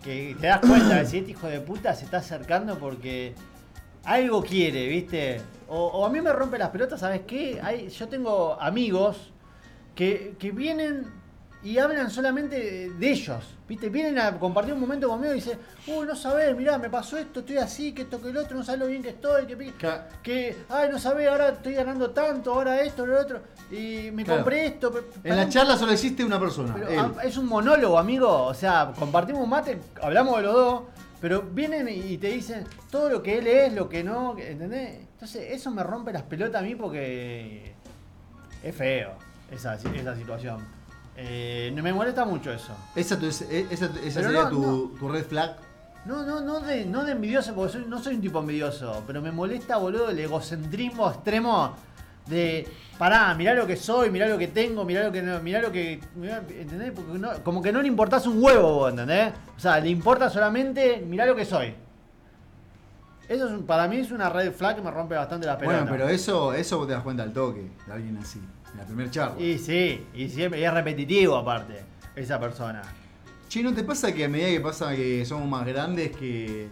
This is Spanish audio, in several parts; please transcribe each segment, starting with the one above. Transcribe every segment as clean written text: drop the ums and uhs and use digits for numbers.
que te das cuenta de si este hijo de puta se está acercando porque algo quiere, ¿viste? O a mí me rompe las pelotas, ¿sabes qué? Yo tengo amigos que vienen y hablan solamente de ellos, ¿viste? Vienen a compartir un momento conmigo y dicen, no sabés, mirá, me pasó esto, estoy así, que esto, que el otro, no sabés lo bien que estoy, ay, no sabés, ahora estoy ganando tanto, ahora esto, lo otro, y me compré esto. En la charla solo existe una persona. Pero, es un monólogo, amigo, o sea, compartimos un mate, hablamos de los dos, pero vienen y te dicen todo lo que él es, lo que no, ¿entendés? Entonces eso me rompe las pelotas a mí porque es feo esa situación. Me molesta mucho eso. ¿Esa sería tu red flag? No de envidioso, porque no soy un tipo envidioso, pero me molesta, boludo, el egocentrismo extremo de, pará, mirá lo que soy, mirá lo que tengo, mirá lo que ¿entendés? Porque como que no le importás un huevo vos, ¿entendés? O sea, le importa solamente, mirá lo que soy. Eso para mí es una red flag que me rompe bastante las pelotas. Bueno, pero eso vos te das cuenta al toque de alguien así, en la primera charla. Y sí, y siempre, y es repetitivo aparte, esa persona. Che, ¿no te pasa que a medida que pasa que somos más grandes que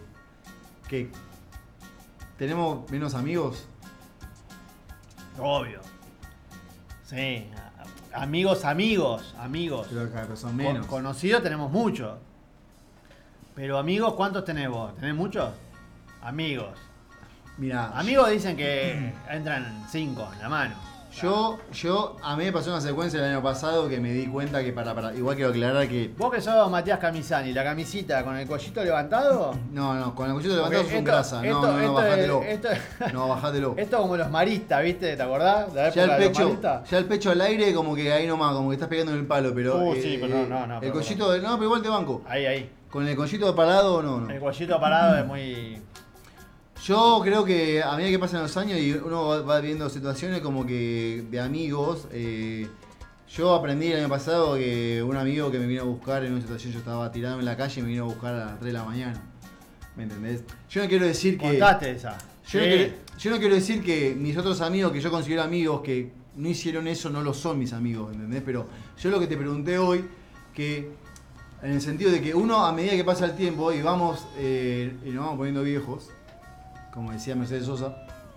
tenemos menos amigos? Obvio. Sí. Amigos. Pero cada vez son menos. Conocidos tenemos muchos. Pero amigos, ¿cuántos tenés vos? ¿Tenés muchos? Amigos. Mirá. Amigos dicen que entran 5 en la mano. A mí me pasó una secuencia el año pasado que me di cuenta que igual quiero aclarar que... Vos que sos Matías Camisani, la camisita con el collito levantado. No, con el collito levantado es un grasa. Bajátelo. No, bajátelo. Esto como los maristas, ¿viste? ¿Te acordás? Ya el pecho al aire como que ahí nomás, como que estás pegando en el palo, pero... sí, pero no. El collito, pero igual te banco. Ahí. Con el collito parado, no. El collito parado es muy... Yo creo que a medida que pasan los años y uno va viendo situaciones como que de amigos, yo aprendí el año pasado que un amigo que me vino a buscar en una situación, yo estaba tirado en la calle y me vino a buscar a las 3 de la mañana. ¿Me entendés? Yo no quiero decir que... Contaste esa. Yo no quiero decir que mis otros amigos que yo considero amigos que no hicieron eso no lo son mis amigos, ¿entendés? Pero yo lo que te pregunté hoy, que en el sentido de que uno a medida que pasa el tiempo y vamos y nos vamos poniendo viejos, como decía Mercedes Sosa,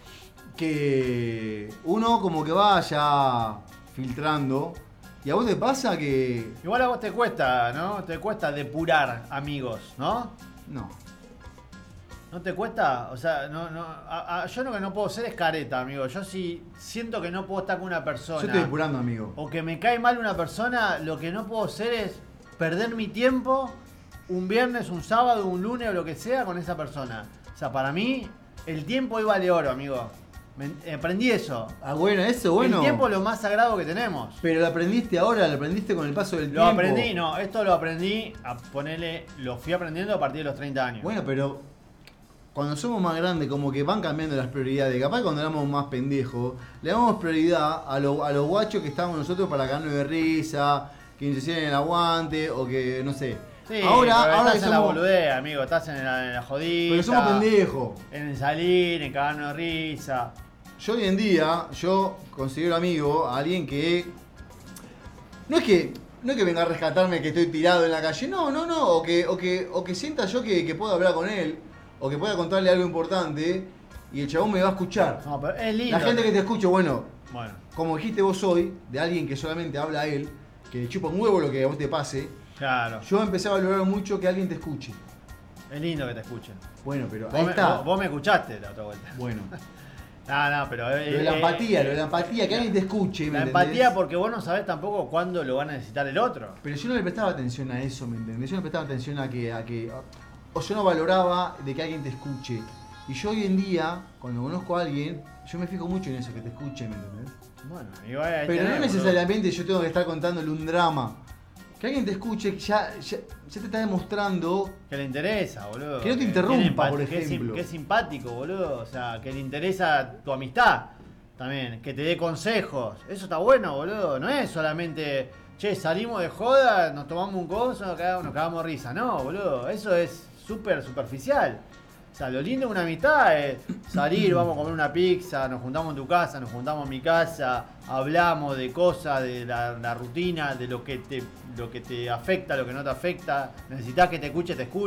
que uno como que va ya filtrando. ¿Y a vos te pasa que...? Igual a vos te cuesta, ¿no? Te cuesta depurar amigos, ¿no? No. ¿No te cuesta? O sea, yo lo que no puedo ser es careta, amigo. Yo sí siento que no puedo estar con una persona. Yo estoy depurando, amigo. O que me cae mal una persona, lo que no puedo hacer es perder mi tiempo un viernes, un sábado, un lunes o lo que sea con esa persona. O sea, para mí... El tiempo hoy vale oro, amigo. Aprendí eso. Ah, bueno, eso, bueno. El tiempo es lo más sagrado que tenemos. Pero lo aprendiste ahora, lo aprendiste con el paso del tiempo. Lo aprendí, esto lo aprendí, lo fui aprendiendo a partir de los 30 años. Bueno, pero cuando somos más grandes, como que van cambiando las prioridades. Capaz cuando éramos más pendejos, le damos prioridad a los guachos que estábamos nosotros para cagarnos de risa, que nos hicieran el aguante, o que, no sé... Sí, ahora estás en la boludez, amigo, estás en la jodida. Pero somos pendejos. En el salir, en cagarnos de risa. Yo hoy en día, considero amigo a alguien que... No es que venga a rescatarme que estoy tirado en la calle, no. O que sienta yo que puedo hablar con él, o que pueda contarle algo importante, y el chabón me va a escuchar. No, pero es lindo. La gente que te escucha, bueno, como dijiste vos hoy, de alguien que solamente habla a él, que le chupa un huevo lo que a vos te pase. Claro. Yo empecé a valorar mucho que alguien te escuche. Es lindo que te escuchen. Bueno, pero ahí está. Vos me escuchaste la otra vuelta. Bueno. Pero... Lo de la empatía, que alguien te escuche. La empatía porque vos no sabés tampoco cuándo lo va a necesitar el otro. Pero yo no le prestaba atención a eso, ¿me entendés? Yo no prestaba atención a que o yo no valoraba de que alguien te escuche. Y yo hoy en día, cuando conozco a alguien, yo me fijo mucho en eso, que te escuche, ¿me entendés? Bueno, igual pero no necesariamente yo tengo que estar contándole un drama. Que alguien te escuche, ya te está demostrando... Que le interesa, boludo. Que no te interrumpa, por ejemplo. Que es simpático, boludo. O sea, que le interesa tu amistad también. Que te dé consejos. Eso está bueno, boludo. No es solamente, che, salimos de joda, nos tomamos un coso, nos cagamos de risa. No, boludo. Eso es súper superficial. O sea, lo lindo de una amistad es salir, vamos a comer una pizza, nos juntamos en tu casa, nos juntamos en mi casa, hablamos de cosas, de la rutina, de lo que te afecta, lo que no te afecta. Necesitas que te escuche,